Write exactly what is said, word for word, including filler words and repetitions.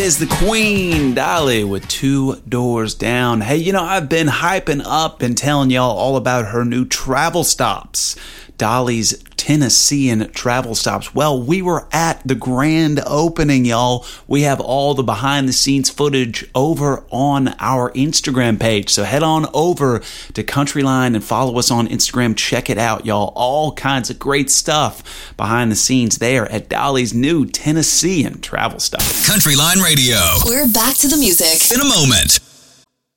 is the Queen, Dolly, with Two Doors Down. Hey, you know, I've been hyping up and telling y'all all about her new travel stops. Dolly's Tennessean travel stops. Well, we were at the grand opening, y'all. We have all the behind the scenes footage over on our Instagram page. So head on over to Countryline and follow us on Instagram. Check it out, y'all. All kinds of great stuff behind the scenes there at Dolly's new Tennessean travel stop. Countryline Radio. We're back to the music in a moment.